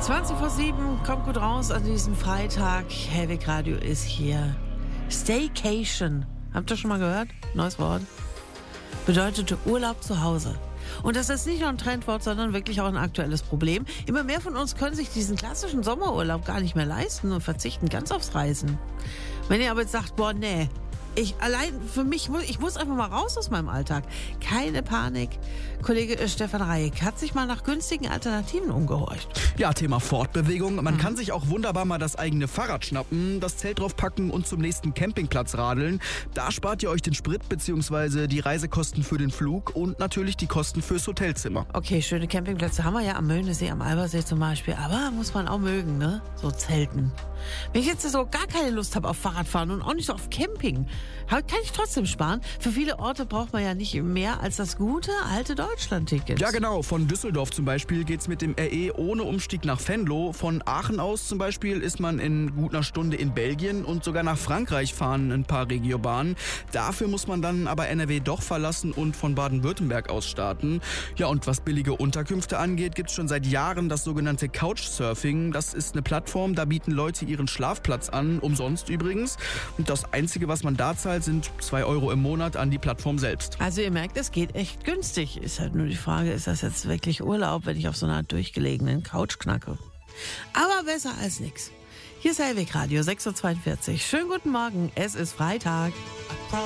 20:07, kommt gut raus an diesem Freitag. Hellweg Radio ist hier. Staycation. Habt ihr schon mal gehört? Neues Wort. Bedeutete Urlaub zu Hause. Und das ist nicht nur ein Trendwort, sondern wirklich auch ein aktuelles Problem. Immer mehr von uns können sich diesen klassischen Sommerurlaub gar nicht mehr leisten und verzichten ganz aufs Reisen. Wenn ihr aber jetzt sagt, boah, nee, ich muss einfach mal raus aus meinem Alltag. Keine Panik. Kollege Stefan Reyek hat sich mal nach günstigen Alternativen umgehorcht. Ja, Thema Fortbewegung. Man kann sich auch wunderbar mal das eigene Fahrrad schnappen, das Zelt draufpacken und zum nächsten Campingplatz radeln. Da spart ihr euch den Sprit bzw. die Reisekosten für den Flug und natürlich die Kosten fürs Hotelzimmer. Okay, schöne Campingplätze haben wir ja am Möhnesee, am Albersee zum Beispiel. Aber muss man auch mögen, ne? So Zelten. Wenn ich jetzt so gar keine Lust habe auf Fahrradfahren und auch nicht so auf Camping, kann ich trotzdem sparen. Für viele Orte braucht man ja nicht mehr als das gute alte Deutschland-Ticket. Ja genau, von Düsseldorf zum Beispiel geht's mit dem RE ohne Umstieg nach Venlo. Von Aachen aus zum Beispiel ist man in gut einer Stunde in Belgien und sogar nach Frankreich fahren ein paar Regiobahnen. Dafür muss man dann aber NRW doch verlassen und von Baden-Württemberg aus starten. Ja, und was billige Unterkünfte angeht, gibt's schon seit Jahren das sogenannte Couchsurfing. Das ist eine Plattform, da bieten Leute ihren Schlafplatz an, umsonst übrigens. Und das Einzige, was man da zahlt, sind 2 € im Monat an die Plattform selbst. Also ihr merkt, es geht echt günstig. Ist halt nur die Frage, ist das jetzt wirklich Urlaub, wenn ich auf so einer durchgelegenen Couch knacke? Aber besser als nix. Hier ist Hellweg Radio 6:42 Uhr. Schönen guten Morgen, es ist Freitag.